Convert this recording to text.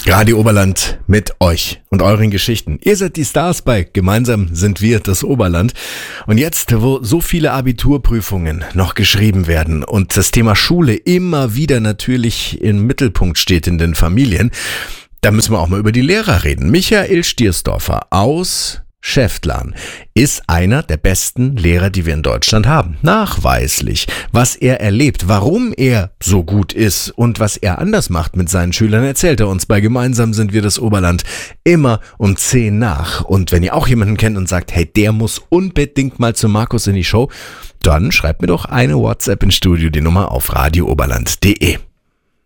Radio Oberland mit euch und euren Geschichten. Ihr seid die Stars bei Gemeinsam sind wir das Oberland. Und jetzt, wo so viele Abiturprüfungen noch geschrieben werden und das Thema Schule immer wieder natürlich im Mittelpunkt steht in den Familien, da müssen wir auch mal über die Lehrer reden. Michael Stiersdorfer aus Schäftlarn ist einer der besten Lehrer, die wir in Deutschland haben. Nachweislich. Was er erlebt, warum er so gut ist und was er anders macht mit seinen Schülern, erzählt er uns bei Gemeinsam sind wir das Oberland immer um 10 nach. Und wenn ihr auch jemanden kennt und sagt, hey, der muss unbedingt mal zu Markus in die Show, dann schreibt mir doch eine WhatsApp ins Studio, die Nummer auf radiooberland.de.